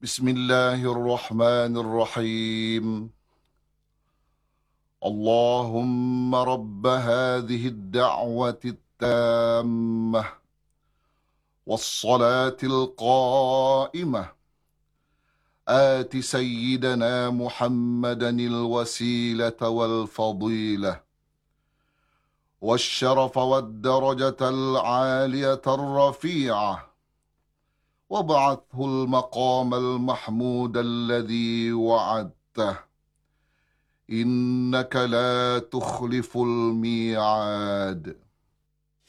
بسم الله الرحمن الرحيم. اللهم رب هذه الدعوة التامة والصلاة القائمة، آت سيدنا محمدا الوسيلة والفضيلة والشرف والدرجة العالية الرفيعة، وابعثه المقام المحمود الذي وعدته، إنك لا تخلف الميعاد.